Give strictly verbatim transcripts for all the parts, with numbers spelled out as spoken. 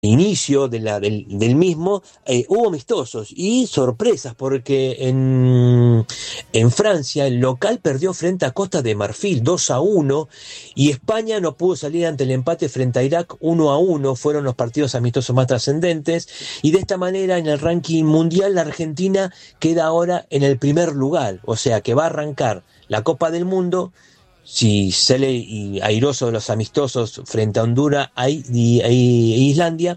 inicio de la, del, del mismo, eh, hubo amistosos y sorpresas, porque en, en Francia el local perdió frente a Costa de Marfil dos a uno, y España no pudo salir ante el empate frente a Irak uno a uno, fueron los partidos amistosos más trascendentes, y de esta manera en el ranking mundial la Argentina queda ahora en el primer lugar, o sea que va a arrancar la Copa del Mundo. Si sale airoso de los amistosos frente a Honduras y Islandia,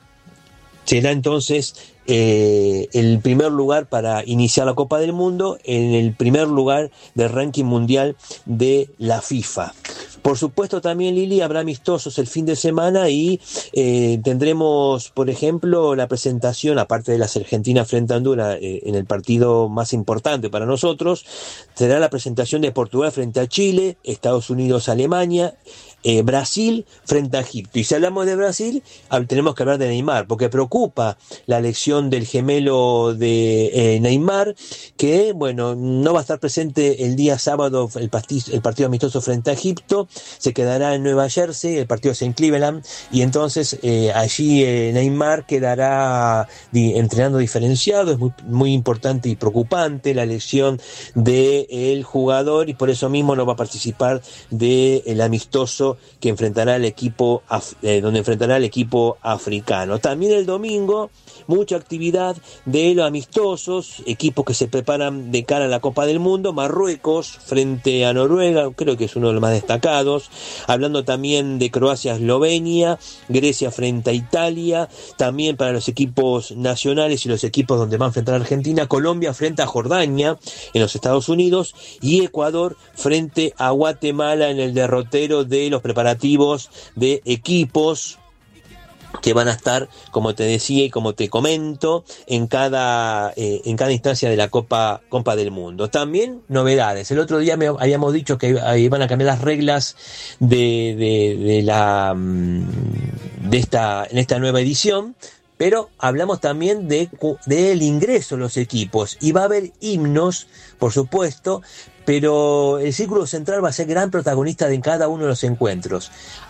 será entonces eh, el primer lugar para iniciar la Copa del Mundo, en el primer lugar del ranking mundial de la FIFA. Por supuesto también, Lili, habrá amistosos el fin de semana y eh, tendremos, por ejemplo, la presentación, aparte de las Argentinas frente a Honduras, eh, en el partido más importante para nosotros, será la presentación de Portugal frente a Chile, Estados Unidos, Alemania, eh, Brasil frente a Egipto. Y si hablamos de Brasil, tenemos que hablar de Neymar, porque preocupa la elección del gemelo de eh, Neymar, que, bueno, no va a estar presente el día sábado, el, pastiz, el partido amistoso frente a Egipto, se quedará en Nueva Jersey, el partido es en Cleveland, y entonces eh, allí eh, Neymar quedará di, entrenando diferenciado. Es muy, muy importante y preocupante la elección del jugador, y por eso mismo no va a participar del amistoso que enfrentará el equipo, eh, donde enfrentará el equipo africano. También el domingo, mucha actividad de los amistosos, equipos que se preparan de cara a la Copa del Mundo. Marruecos frente a Noruega, creo que es uno de los más destacados. Hablando también de Croacia, Eslovenia, Grecia frente a Italia. También para los equipos nacionales y los equipos donde va a enfrentar a Argentina, Colombia frente a Jordania en los Estados Unidos, y Ecuador frente a Guatemala en el derrotero de los preparativos de equipos que van a estar, como te decía y como te comento, en cada eh, en cada instancia de la Copa Copa del Mundo. También novedades. El otro día me habíamos dicho que iban a cambiar las reglas de de, de la de esta en esta nueva edición, pero hablamos también de del ingreso a los equipos, y va a haber himnos, por supuesto, pero el Círculo Central va a ser gran protagonista de cada uno de los encuentros.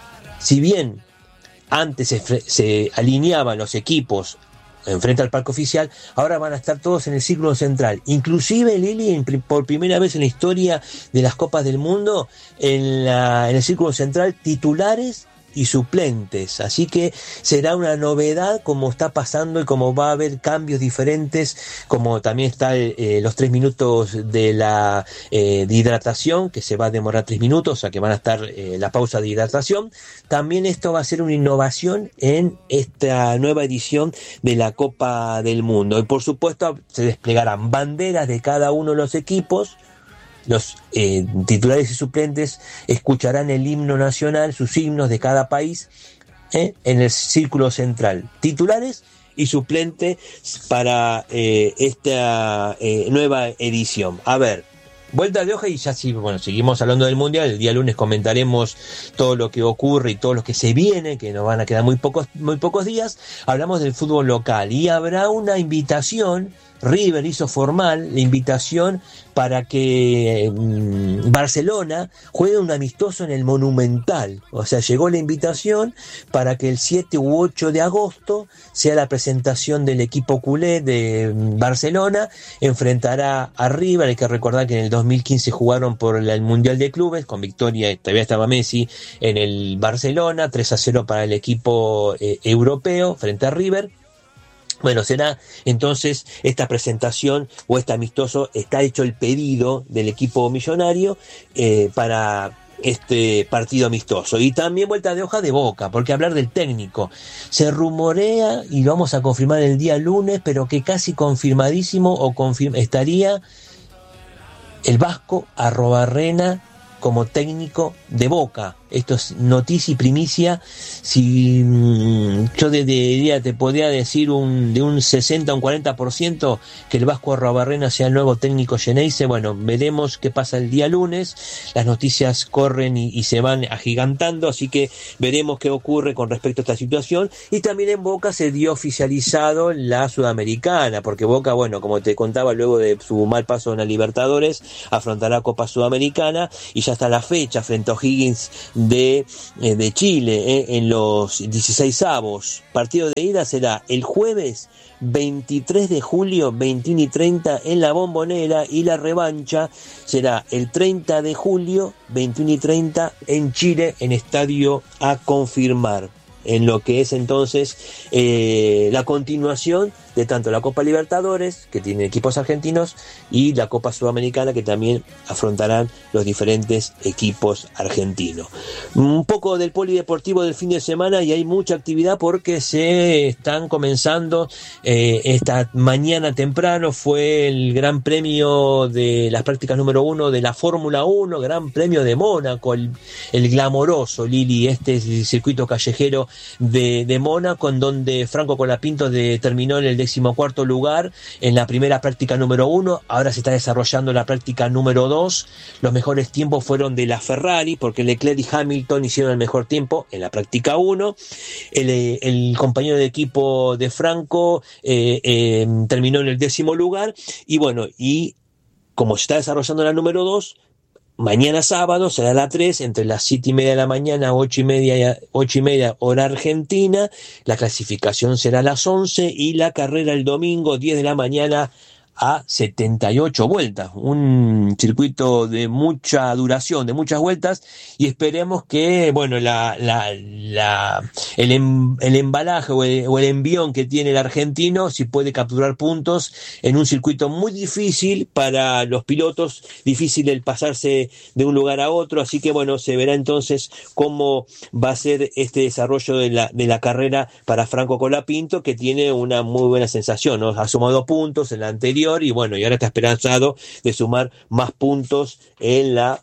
Si bien antes se, se alineaban los equipos enfrente al palco oficial, ahora van a estar todos en el Círculo Central. Inclusive, Lili, por primera vez en la historia de las Copas del Mundo, en, la, en el Círculo Central, titulares y suplentes, así que será una novedad como está pasando, y como va a haber cambios diferentes, como también está eh, los tres minutos de la eh, de hidratación, que se va a demorar tres minutos, o sea que van a estar eh, la pausa de hidratación. También esto va a ser una innovación en esta nueva edición de la Copa del Mundo, y por supuesto se desplegarán banderas de cada uno de los equipos. Los eh, titulares y suplentes escucharán el himno nacional, sus himnos de cada país, eh, en el Círculo Central. Titulares y suplentes para eh, esta eh, nueva edición. A ver, vuelta de hoja, y ya sí, bueno, seguimos hablando del Mundial. El día lunes comentaremos todo lo que ocurre y todo lo que se viene, que nos van a quedar muy pocos, muy pocos días. Hablamos del fútbol local y habrá una invitación. River hizo formal la invitación para que mmm, Barcelona juegue un amistoso en el Monumental. O sea, llegó la invitación para que el siete u ocho de agosto sea la presentación del equipo culé de Barcelona. Enfrentará a River. Hay que recordar que en el dos mil quince jugaron por el Mundial de Clubes, con victoria, todavía estaba Messi en el Barcelona, tres a cero para el equipo eh, europeo frente a River. Bueno, será entonces esta presentación o este amistoso. Está hecho el pedido del equipo millonario eh, para este partido amistoso. Y también vuelta de hoja de Boca, porque hablar del técnico se rumorea, y lo vamos a confirmar el día lunes, pero que casi confirmadísimo o confirm- estaría el vasco Arruabarrena como técnico de Boca. Esto es noticia y primicia. Si mmm, yo de, de, te podría decir un, de un sesenta a un cuarenta por ciento que el Vasco Arruabarrena sea el nuevo técnico Xeneize. Bueno, veremos qué pasa el día lunes. Las noticias corren y, y se van agigantando, así que veremos qué ocurre con respecto a esta situación. Y también en Boca se dio oficializado la Sudamericana, porque Boca, bueno, como te contaba, luego de su mal paso en la Libertadores, afrontará Copa Sudamericana, y ya está la fecha frente a O'Higgins de, eh, de Chile, eh, en los dieciseisavos. Partido de ida será el jueves veintitrés de julio, veintiuno y treinta en la Bombonera, y la revancha será el treinta de julio, veintiuno y treinta en Chile, en estadio a confirmar, en lo que es entonces eh, la continuación de tanto la Copa Libertadores, que tiene equipos argentinos, y la Copa Sudamericana, que también afrontarán los diferentes equipos argentinos. Un poco del polideportivo del fin de semana, y hay mucha actividad porque se están comenzando, eh, esta mañana temprano fue el Gran Premio de las prácticas número uno de la Fórmula uno, Gran Premio de Mónaco, el, el glamoroso, Lili, este es el circuito callejero de, de Mónaco, en donde Franco Colapinto de, terminó en el decimocuarto lugar en la primera práctica número uno. Ahora se está desarrollando la práctica número dos. Los mejores tiempos fueron de la Ferrari, porque Leclerc y Hamilton hicieron el mejor tiempo en la práctica uno. El, el compañero de equipo de Franco eh, eh, terminó en el décimo lugar. Y bueno, y como se está desarrollando la número dos, mañana sábado será la tres, entre las siete y media de la mañana, ocho y media, ocho y media hora argentina. La clasificación será a las once, y la carrera el domingo, diez de la mañana, a setenta y ocho vueltas. Un circuito de mucha duración, de muchas vueltas, y esperemos que, bueno, la, la, la, el, em, el embalaje o el, o el envión que tiene el argentino, si puede capturar puntos en un circuito muy difícil para los pilotos, difícil el pasarse de un lugar a otro. Así que bueno, se verá entonces cómo va a ser este desarrollo de la, de la carrera para Franco Colapinto, que tiene una muy buena sensación, ¿no? Ha sumado puntos en la anterior, y bueno, y ahora está esperanzado de sumar más puntos en la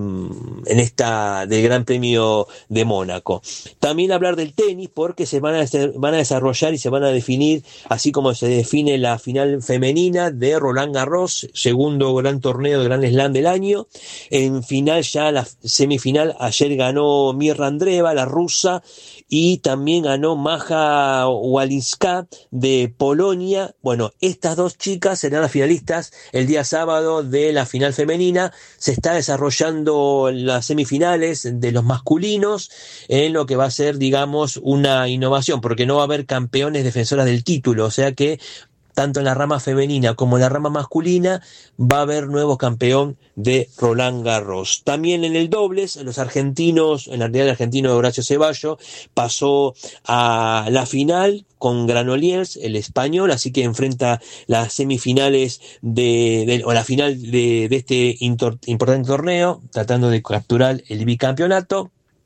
en esta del Gran Premio de Mónaco. También hablar del tenis, porque se van a, hacer, van a desarrollar y se van a definir, así como se define la final femenina de Roland Garros, segundo gran torneo de Grand Slam del año. En final, ya la semifinal, ayer ganó Mirra Andreeva, la rusa, y también ganó Maja Walinska de Polonia. Bueno, estas dos chicas serán las finalistas el día sábado de la final femenina. Se está desarrollando las semifinales de los masculinos, en lo que va a ser, digamos, una innovación, porque no va a haber campeones defensoras del título, o sea que tanto en la rama femenina como en la rama masculina va a haber nuevo campeón de Roland Garros. También en el dobles, los argentinos, en realidad el argentino Horacio Ceballos pasó a la final con Granollers, el español, así que enfrenta las semifinales de, de o la final de, de este intor, importante torneo, tratando de capturar el bicampeonato.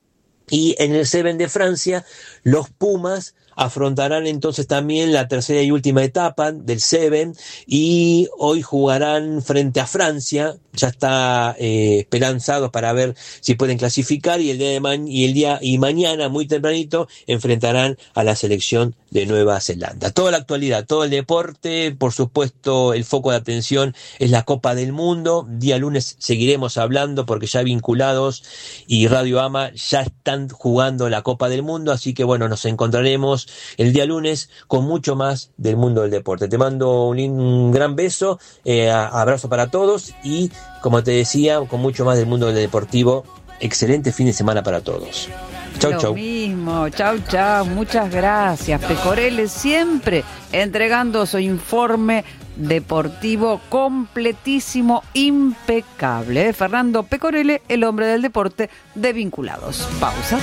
Y en el Seven de Francia, los Pumas afrontarán entonces también la tercera y última etapa del Seven, y hoy jugarán frente a Francia. Ya está eh, esperanzados para ver si pueden clasificar, y el día de ma- y el día y mañana muy tempranito enfrentarán a la selección de Nueva Zelanda. Toda la actualidad, todo el deporte, por supuesto el foco de atención es la Copa del Mundo. Día lunes seguiremos hablando, porque ya vinculados y Radio Ama ya están jugando la Copa del Mundo, así que bueno, nos encontraremos el día lunes con mucho más del mundo del deporte. Te mando un, un gran beso, eh, abrazo para todos, y como te decía, con mucho más del mundo del deportivo. Excelente fin de semana para todos. Chau, Lo chau. mismo, chau, chau, muchas gracias. Pecorelle siempre entregando su informe deportivo completísimo, impecable. Fernando Pecorelle, el hombre del deporte de Vinculados. Pausa.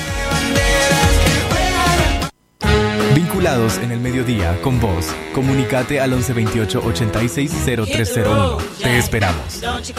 Vinculados en el mediodía con vos. Comunicate al once veintiocho ochenta y seis cero tres cero uno. Te esperamos.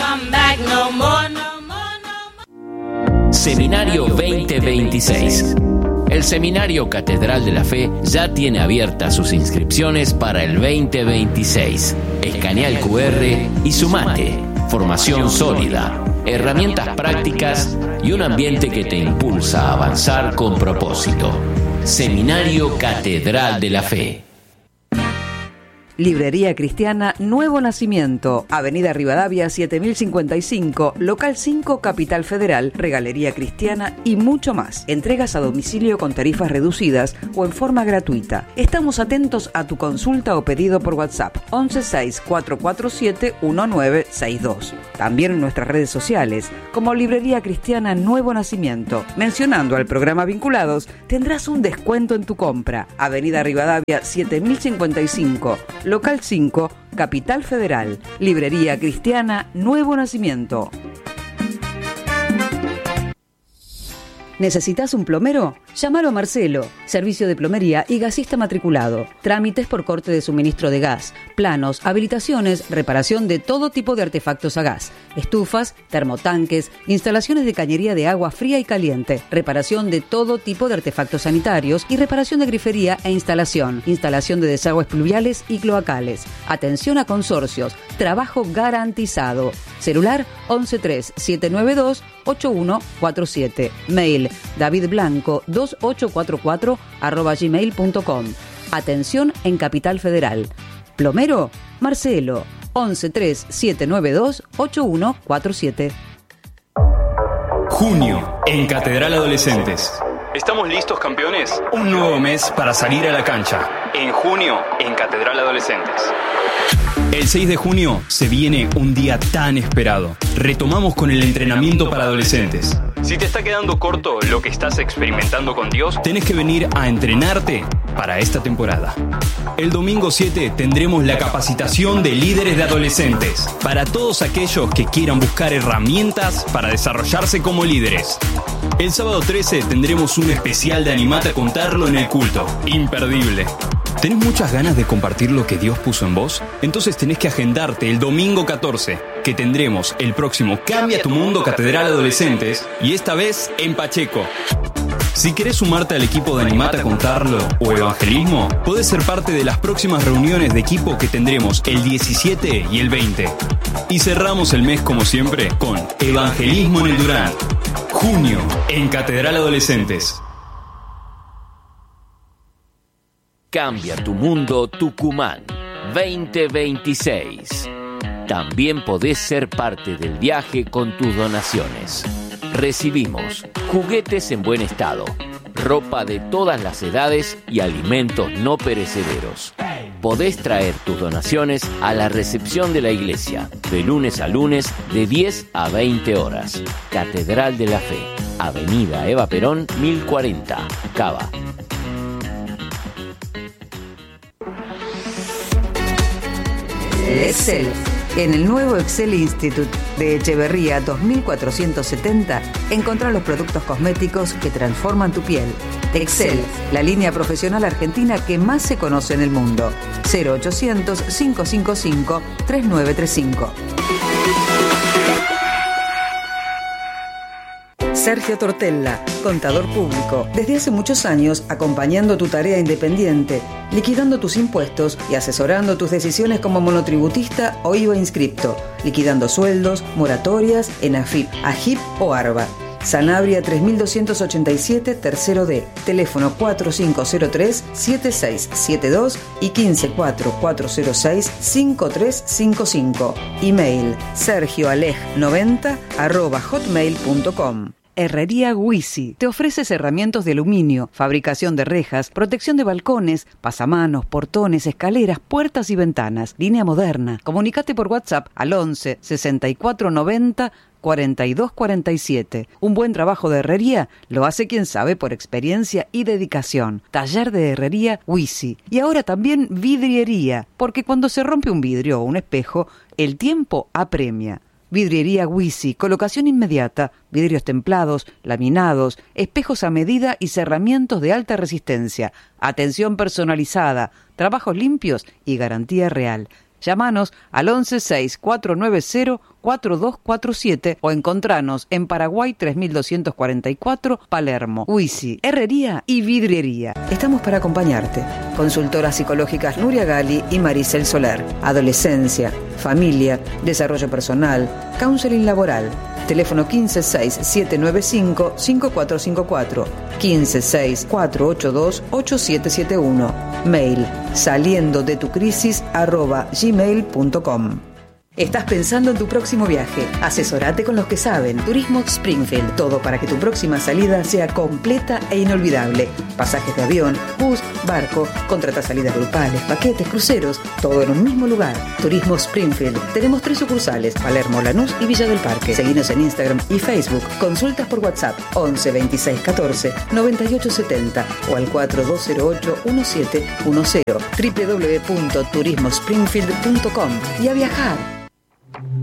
Seminario veinte veintiséis. El Seminario Catedral de la Fe ya tiene abiertas sus inscripciones para el veinte veintiséis. Escanea el cu erre y sumate. Formación sólida, herramientas prácticas y un ambiente que te impulsa a avanzar con propósito. Seminario Catedral de la Fe. Librería Cristiana Nuevo Nacimiento, Avenida Rivadavia siete mil cincuenta y cinco, Local cinco, Capital Federal, Regalería Cristiana y mucho más. Entregas a domicilio con tarifas reducidas o en forma gratuita. Estamos atentos a tu consulta o pedido por WhatsApp once seis cuatro cuatro siete uno nueve seis dos. También en nuestras redes sociales como Librería Cristiana Nuevo Nacimiento. Mencionando al programa Vinculados tendrás un descuento en tu compra. Avenida Rivadavia siete mil cincuenta y cinco, Local cinco, Capital Federal, Librería Cristiana Nuevo Nacimiento. ¿Necesitas un plomero? Llámalo a Marcelo, servicio de plomería y gasista matriculado. Trámites por corte de suministro de gas, planos, habilitaciones, reparación de todo tipo de artefactos a gas, estufas, termotanques, instalaciones de cañería de agua fría y caliente, reparación de todo tipo de artefactos sanitarios y reparación de grifería e instalación, instalación de desagües pluviales y cloacales. Atención a consorcios, trabajo garantizado. Celular once tres siete nueve dos ocho uno cuatro siete. Mail davidblanco dos ocho cuatro cuatro arroba gmail punto com. Atención en Capital Federal. Plomero, Marcelo, once tres siete nueve dos ocho uno cuatro siete. Junio, en Catedral Adolescentes. ¿Estamos listos, campeones? Un nuevo mes para salir a la cancha. En junio, en Catedral Adolescentes. El seis de junio se viene un día tan esperado. Retomamos con el entrenamiento para adolescentes. Si te está quedando corto lo que estás experimentando con Dios, tenés que venir a entrenarte para esta temporada. El domingo siete tendremos la capacitación de líderes de adolescentes para todos aquellos que quieran buscar herramientas para desarrollarse como líderes. El sábado trece tendremos un especial de Animate a Contarlo en el culto. Imperdible. ¿Tenés muchas ganas de compartir lo que Dios puso en vos? Entonces tenés que agendarte el domingo catorce, que tendremos el próximo Cambia tu Mundo Catedral Adolescentes, y esta vez en Pacheco. Si querés sumarte al equipo de Animate a Contarlo o Evangelismo, podés ser parte de las próximas reuniones de equipo que tendremos el diecisiete y el veinte. Y cerramos el mes como siempre con Evangelismo en el Durán. Junio, en Catedral Adolescentes. Cambia tu Mundo Tucumán veinte veintiséis. También podés ser parte del viaje con tus donaciones. Recibimos juguetes en buen estado, ropa de todas las edades y alimentos no perecederos. Podés traer tus donaciones a la recepción de la iglesia, de lunes a lunes, de diez a veinte horas. Catedral de la Fe, Avenida Eva Perón, mil cuarenta, Cava. Excel. En el nuevo Excel Institute de Echeverría dos mil cuatrocientos setenta, encontrá los productos cosméticos que transforman tu piel. Excel, la línea profesional argentina que más se conoce en el mundo. cero ochocientos, cinco cinco cinco, tres nueve tres cinco. Sergio Tortella, contador público, desde hace muchos años acompañando tu tarea independiente, liquidando tus impuestos y asesorando tus decisiones como monotributista o I V A inscripto, liquidando sueldos, moratorias en AFIP, AGIP o ARBA. Sanabria tres mil doscientos ochenta y siete, tercero D, teléfono cuatro cinco cero tres, siete seis siete dos y quince cuatro cuatro cero seis, cinco tres cinco cinco. Email sergioalej noventa arroba hotmail punto com. Herrería Wisi te ofrece herramientas de aluminio, fabricación de rejas, protección de balcones, pasamanos, portones, escaleras, puertas y ventanas. Línea moderna. Comunicate por WhatsApp al once, sesenta y cuatro noventa, cuarenta y dos cuarenta y siete. Un buen trabajo de herrería lo hace quien sabe por experiencia y dedicación. Taller de Herrería Wisi. Y ahora también vidriería, porque cuando se rompe un vidrio o un espejo, el tiempo apremia. Vidriería Wisi, colocación inmediata, vidrios templados, laminados, espejos a medida y cerramientos de alta resistencia, atención personalizada, trabajos limpios y garantía real. Llámanos al once seis cuatro nueve cero cuatro dos cuatro siete o encontranos en Paraguay tres mil doscientos cuarenta y cuatro, Palermo. Huisi, herrería y vidriería. Estamos para acompañarte. Consultoras psicológicas Nuria Gali y Maricel Soler. Adolescencia, familia, desarrollo personal, counseling laboral. Teléfono quince seis siete nueve cinco cinco cuatro cinco cuatro, quince seis cuatro ocho dos ocho siete siete uno. Mail saliendo de tu crisis arroba gmail punto com. ¿Estás pensando en tu próximo viaje? Asesorate con los que saben. Turismo Springfield. Todo para que tu próxima salida sea completa e inolvidable. Pasajes de avión, bus, barco, contrata salidas grupales, paquetes, cruceros, todo en un mismo lugar. Turismo Springfield. Tenemos tres sucursales, Palermo, Lanús y Villa del Parque. Seguinos en Instagram y Facebook. Consultas por WhatsApp once veintiséis catorce noventa y ocho setenta o al cuatro dos cero ocho uno siete uno cero. doble u doble u doble u punto turismo springfield punto com. Y a viajar.